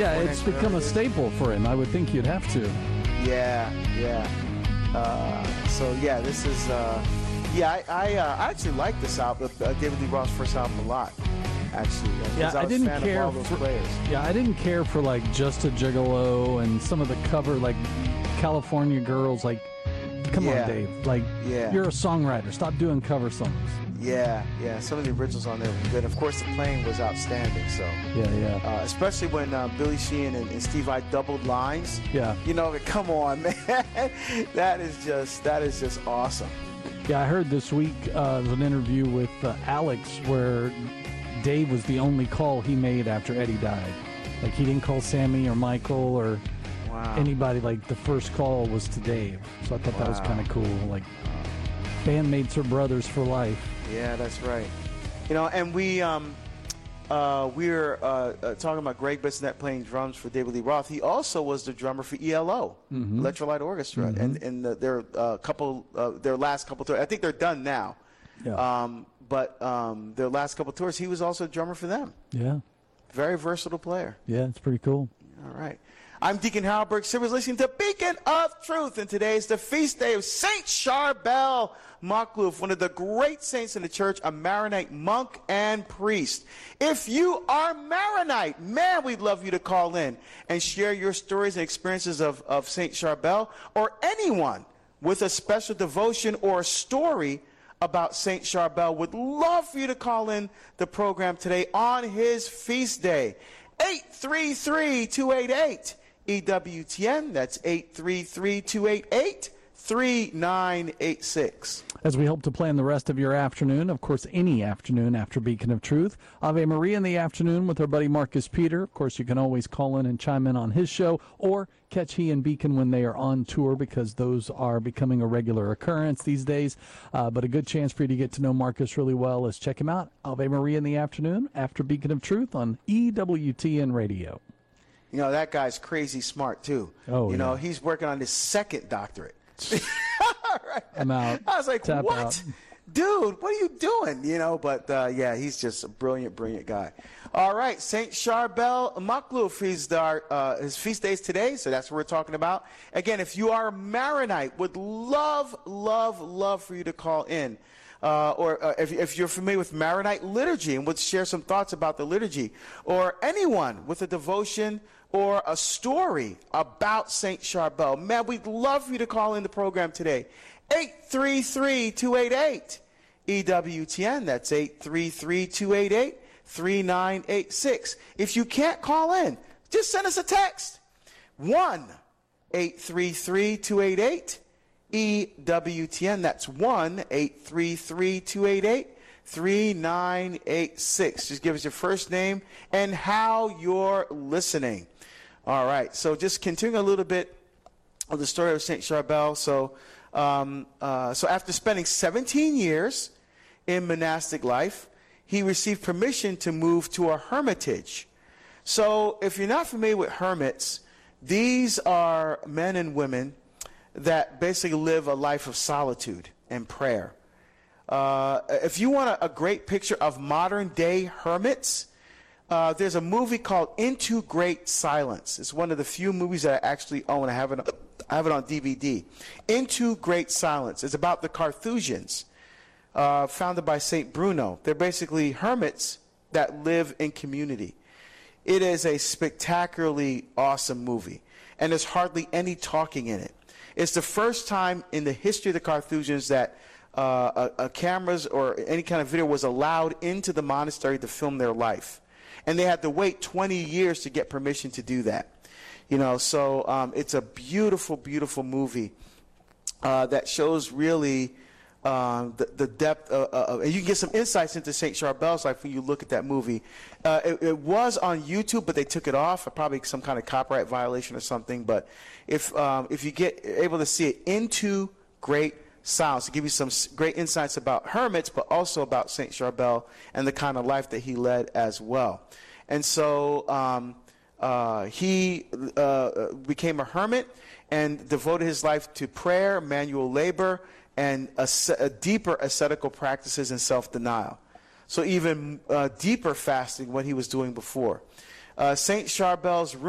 Yeah, it's become a staple for him. I would think you'd have to. Yeah. This is. I actually like this album, David Lee Roth's first album, a lot. Actually, I didn't care of all those players. Yeah, I didn't care for like Just a Gigolo and some of the cover, like California Girls. Like, come on, Dave. Like, you're a songwriter. Stop doing cover songs. Yeah. Some of the originals on there were good. Of course, the playing was outstanding. So especially when Billy Sheehan and Steve Vai doubled lines. Yeah. Come on, man. That is just awesome. Yeah, I heard this week was an interview with Alex where Dave was the only call he made after Eddie died. Like, he didn't call Sammy or Michael or anybody. Like, the first call was to Dave. So I thought that was kind of cool. Like, bandmates are brothers for life. Yeah, that's right. And we were talking about Greg Bissonette playing drums for David Lee Roth. He also was the drummer for ELO, Electrolyte Orchestra, and their last couple tours. I think they're done now. Yeah. But their last couple tours, he was also a drummer for them. Yeah. Very versatile player. Yeah, it's pretty cool. All right. I'm Deacon Harold Burke Sivers, listening to Beacon of Truth, and today is the feast day of Saint Charbel Makhlouf, one of the great saints in the church, a Maronite monk and priest. If you are Maronite, man, we'd love you to call in and share your stories and experiences of Saint Charbel, or anyone with a special devotion or a story about Saint Charbel would love for you to call in the program today on his feast day. 833-288 EWTN. That's 833-288-3986. As we hope to plan the rest of your afternoon, of course, any afternoon after Beacon of Truth, Ave Maria in the afternoon with our buddy Marcus Peter. Of course, you can always call in and chime in on his show, or catch he and Beacon when they are on tour, because those are becoming a regular occurrence these days. But a good chance for you to get to know Marcus really well is check him out, Ave Maria in the afternoon after Beacon of Truth on EWTN Radio. That guy's crazy smart, too. Oh, he's working on his second doctorate. Right. I'm out. I was like, Tap what? out. Dude, what are you doing? But he's just a brilliant guy. All right, Saint Charbel Makhlouf, his feast days today, so that's what we're talking about. Again, if you are a Maronite, would love for you to call in. Or if you're familiar with Maronite liturgy and would share some thoughts about the liturgy, or anyone with a devotion or a story about Saint Charbel, man, we'd love for you to call in the program today. 833-288 EWTN. That's 833-288-3986. If you can't call in, just send us a text. 1-833-288 EWTN. That's 1-833-288-3986. Just give us your first name and how you're listening. All right. So just continuing a little bit of the story of Saint Charbel. So after spending 17 years in monastic life, he received permission to move to a hermitage. So if you're not familiar with hermits, these are men and women that basically live a life of solitude and prayer. If you want a great picture of modern day hermits, there's a movie called Into Great Silence. It's one of the few movies that I actually own. I have it on DVD. Into Great Silence. It's about the Carthusians, founded by St. Bruno. They're basically hermits that live in community. It is a spectacularly awesome movie, and there's hardly any talking in it. It's the first time in the history of the Carthusians that cameras or any kind of video was allowed into the monastery to film their life. And they had to wait 20 years to get permission to do that. So it's a beautiful, beautiful movie that shows really the depth of, and you can get some insights into St. Charbel's life when you look at that movie. It was on YouTube, but they took it off, probably some kind of copyright violation or something. But if you get able to see it, Into Great Silence, to give you some great insights about hermits, but also about St. Charbel and the kind of life that he led as well. And so he became a hermit and devoted his life to prayer, manual labor, and a deeper ascetical practices and self-denial. So even deeper fasting what he was doing before. St. Charbel's